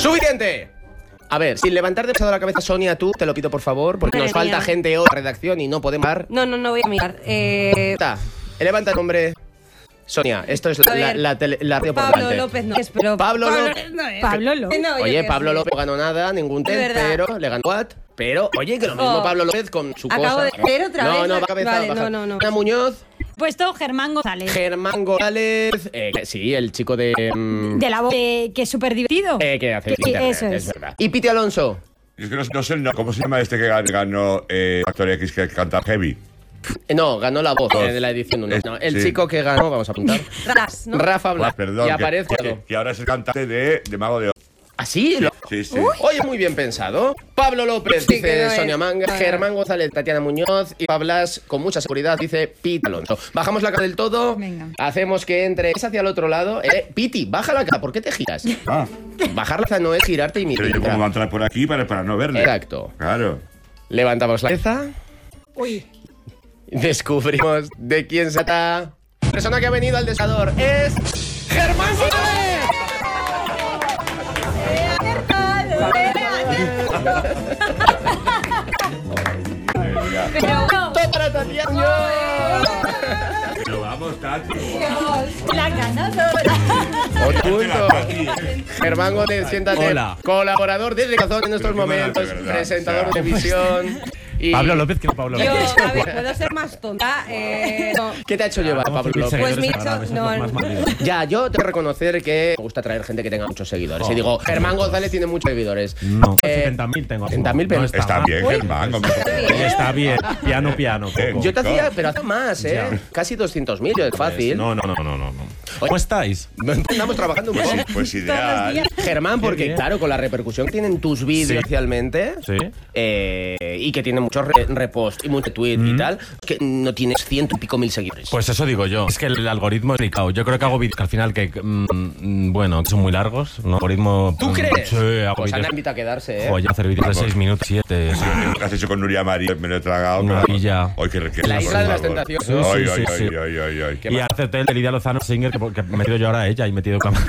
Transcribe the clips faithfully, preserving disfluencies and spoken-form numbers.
¡Suficiente! A ver, sin levantar demasiado la cabeza, Sonia, tú, te lo pido por favor, porque Madre nos falta mía. gente hoy en la redacción y no podemos dar. No, no, no voy a mirar. Eh... Está. Levanta el nombre. Sonia, esto es A la, ver. la, tele- la radio por Pablo delante. López no es, pero... Pablo López. no es. Pablo López. No, yo Oye, qué Pablo sé. López no ganó nada, ningún Es test, verdad. pero le ganó what. Pero, oye, que lo mismo Oh. Pablo López con su Acabo cosa. de ver otra no, vez No, la- va cabeza Vale, baja. no, no, no. Ana Muñoz, Puesto Germán González. Germán González, eh, sí, el chico de... mm, de la voz, eh, que es súper divertido. eh, que hace Que- internet, eso es. verdad. Y Piti Alonso. Es que no, no sé el nombre. ¿Cómo se llama este que gan- ganó eh, Factor X que canta Heavy? Eh, No, ganó la voz Voz. eh, de la edición uno. Eh, No, el sí. chico que ganó, vamos a apuntar. Ras, ¿no? Rafa Blas. Ah, perdón. Y que- aparece... que, que ahora es el cantante de, de Mago de Oz. ¿Ah, sí? Lo- Sí, sí. Oye, muy bien pensado. Pablo López, Sí, dice que no es. Sonia Manga. No, no. Germán González, Tatiana Muñoz. Y Pablas, con mucha seguridad, dice Piti Alonso. Bajamos la cara del todo. Venga. Hacemos que entre es hacia el otro lado. Eh, Piti, baja la cara. ¿Por qué te giras? Ah, Bajar la cara no es girarte y pero yo mirar. cómo va a entrar por aquí para, para no verle. Exacto. Claro. Levantamos la cabeza. Uy. Descubrimos de quién se trata. La persona que ha venido al desador es Germán González. Venga. Todo para Tatiana. Pero vamos, Tati. La ganadora. Otro punto. Germán González, siéntate. Hola. Colaborador desde Cazón en estos Pero qué momentos, maravilla, ¿verdad? presentador O sea, de televisión. Y... Pablo López, que no Pablo Yo, López. a ver, puedo ser más tonta. Eh, no. ¿Qué te ha hecho llevar, Pablo López? Pues me he Seguidores hecho- en no, Instagram, eso es lo no. más válido. Ya, yo tengo que reconocer que me gusta traer gente que tenga muchos seguidores. Y digo, Germán González tiene muchos seguidores. No, Eh, setenta mil tengo. setenta mil, pero No Está mal. bien, Germán. hombre. Está bien. Piano, piano. poco. Yo te hacía, pero hace más, ¿eh? Ya. Casi doscientos mil, es fácil. No, no, no, no, no, no. ¿Cómo estáis? Estamos trabajando un Pues, poco. sí, pues ideal. Germán, porque bien. claro, con la repercusión que tienen tus vídeos Sí. especialmente, Sí. eh, y que tienen muchos re- repost y muchos tweets y tal, que no tienes ciento y pico mil seguidores. Pues eso digo yo. Es que el algoritmo es delicado. Yo creo que hago vídeos que al final que, mm, mm, bueno, que son muy largos. ¿No? Algoritmo. ¿Tú mm, crees? Sí, hago Pues Ana vídeos. invita a quedarse, ¿eh? Joder, hacer vídeos de seis minutos, siete. Sí, lo que has hecho con Nuria María, me lo he tragado. Una pero- maravilla. Ay, qué riqueza, La por isla de las favor. tentaciones. Sí, Ay, sí, ay, sí, ay, sí. ay, ay, ay. ¿Qué Y más? hace hotel de Lidia Lozano Singer, que, que he metido yo ahora a ella y he metido cámara.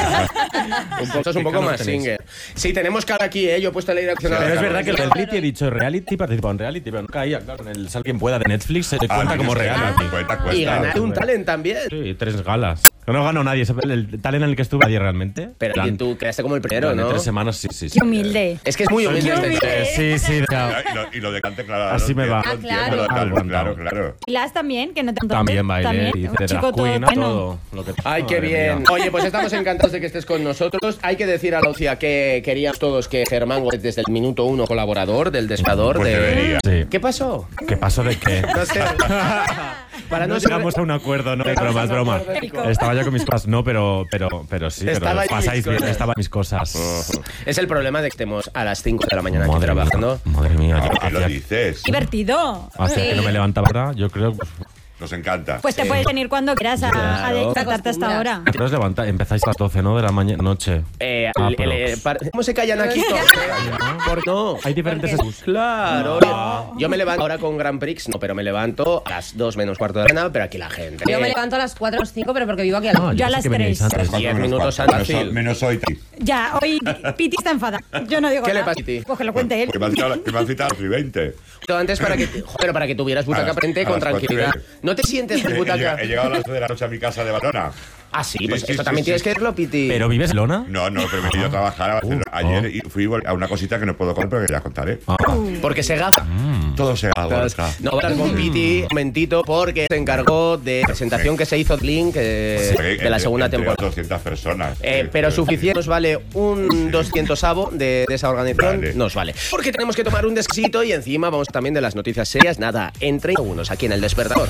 Un poco, es un poco ¿Qué más tenéis? singer. Sí, tenemos cara aquí, ¿eh? Yo he puesto la dirección a Pero la es cara. verdad que el reality he dicho reality, participado en reality, pero no caía, claro, en el Sal quien pueda de Netflix se Ah, cuenta no, como sí, reality. Cuenta, cuenta. Y ganar un talent también. Sí, tres galas. Que no ganó nadie. ¿Sabes? El talent en el que estuve nadie realmente. Pero Plan, y tú quedaste como el primero, plan de ¿no? tres semanas, sí, sí. sí. Qué humilde. Es que es muy humilde este chico. Eh, sí, sí. claro. Y lo, y lo de cante, claro. Así lo me va. entiendo, Ah, lo entiendo, claro. Claro, claro, claro. Y las también, que no te También bailé, también, hice un de chico drag queen, todo, bueno. todo. Lo que, Ay, qué Madre bien. mía. Oye, pues estamos encantados de que estés con nosotros. Hay que decir a la audiencia que queríamos todos que Germán Gómez, desde el minuto uno, colaborador del Descador Pues de... debería. Sí. ¿Qué pasó? ¿Qué pasó de qué? No sé. Para no No ser... llegamos a un acuerdo, no es Llegamos broma, a es un broma. acuerdo. Estaba yo con mis cosas, no, pero, pero, pero sí, Estaba pero yo mis pasáis bien, cosas. estaba mis cosas. Es el problema de que estemos a las cinco de la mañana aquí Madre mía, trabajando. madre mía, yo ¿Por qué lo hacía, dices? Divertido. hacía que no me levantaba ahora, yo creo. Nos encanta. Pues te puedes venir cuando quieras a, a Claro. despertarte hasta ahora. ¿A qué hora os levantáis? Empezáis a las doce, ¿no? De la mañana, noche. Eh, Ah, el- pero- el- el- par- ¿Cómo se callan aquí todos? ¿Por no? Hay diferentes ¿Por qué? bus. Claro. Yo me levanto ahora con Grand Prix, no, pero me levanto a las dos menos cuarto de la mañana, pero aquí la gente... Yo me levanto a las cuatro o cinco, pero porque vivo aquí al lado. Ah, Yo a pensé las que veníais tres. antes. Diez Menos minutos cuatro, antes. menos- Menos hoy, tío. Ya, hoy Piti está enfadada. Yo no digo ¿Qué le nada. pasa a Piti? Pues que lo cuente él. Que me has citado, que me has citado a las y veinte. Antes para que, joder, pero para que tuvieras A butaca las- frente a con las cuatro y tranquilidad. media. ¿No te sientes He, en he butaca? llegado- he llegado a las nueve de la noche a mi casa de Barcelona. Ah, sí, Sí, pues sí, esto sí, también sí, tienes sí. que decirlo, Piti. ¿Pero vives en Lona? No, no, pero me he ido a trabajar a Barcelona Uh, ayer oh. y fui a una cosita que no puedo contar, pero que ya contaré. Ah. Porque se gafa. Todo se haga. No voy a hablar con Piti un momentito porque se encargó de presentación que se hizo Link eh, de la segunda temporada. doscientas personas. Eh, pero suficiente nos vale un doscientosavo de, de esa organización. Vale. Nos vale. Porque tenemos que tomar un descansito y encima vamos también de las noticias serias. Nada, en treinta segundos aquí en El Despertador.